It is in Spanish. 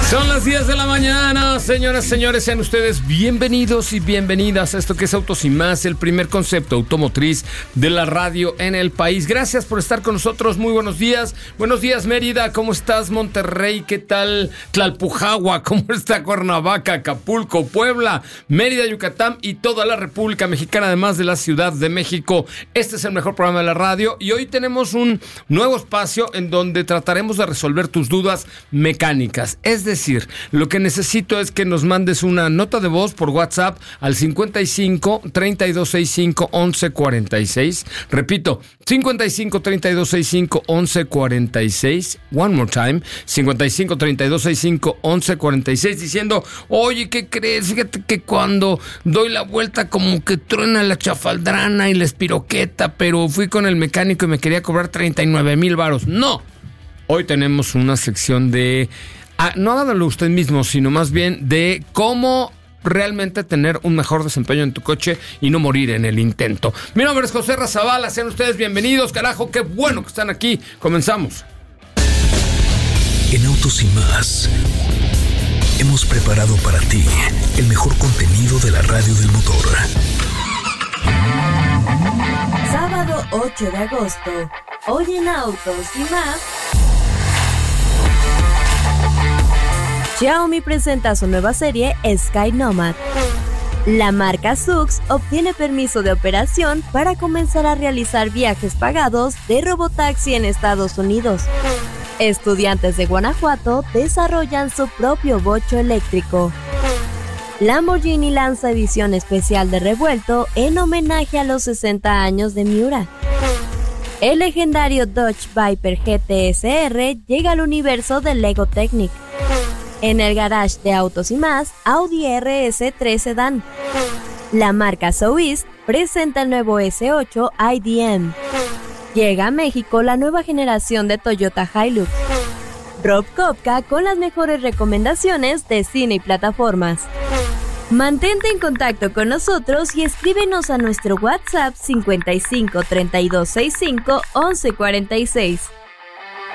Son las 10 de la mañana, señoras, señores, sean ustedes bienvenidos y bienvenidas a esto que es Autos y Más, el primer concepto automotriz de la radio en el país. Gracias por estar con nosotros, muy buenos días. Buenos días, Mérida, ¿cómo estás? Monterrey, ¿qué tal? Tlalpujahua, ¿cómo está? Cuernavaca, Acapulco, Puebla, Mérida, Yucatán y toda la República Mexicana, además de la Ciudad de México. Este es el mejor programa de la radio y hoy tenemos un nuevo espacio en donde trataremos de resolver tus dudas mecánicas. Es decir, lo que necesito es que nos mandes una nota de voz por WhatsApp al 55 3265 1146. Repito, 55 3265 1146. One more time, 55 3265 1146, diciendo: oye, ¿qué crees? Fíjate que cuando doy la vuelta como que truena la chafaldrana y la espiroqueta, pero fui con el mecánico y me quería cobrar 39,000 varos. No, hoy tenemos una sección de no háganlo usted mismo, sino más bien de cómo realmente tener un mejor desempeño en tu coche y no morir en el intento. Mi nombre es José Razabala, sean ustedes bienvenidos, carajo, qué bueno que están aquí. Comenzamos. En Autos y Más hemos preparado para ti el mejor contenido de la radio del motor. Sábado 8 de agosto, hoy en Autos y Más, Xiaomi presenta su nueva serie Sky Nomad. La marca Zoox obtiene permiso de operación para comenzar a realizar viajes pagados de robotaxi en Estados Unidos. Estudiantes de Guanajuato desarrollan su propio bocho eléctrico. Lamborghini lanza edición especial de Revuelto en homenaje a los 60 años de Miura. El legendario Dodge Viper GT SR llega al universo de Lego Technic. En el garage de Autos y Más, Audi RS3 Sedan. La marca Soueast presenta el nuevo S8 IDM. Llega a México la nueva generación de Toyota Hilux. Rob Kopka con las mejores recomendaciones de cine y plataformas. Mantente en contacto con nosotros y escríbenos a nuestro WhatsApp 55 3265 1146.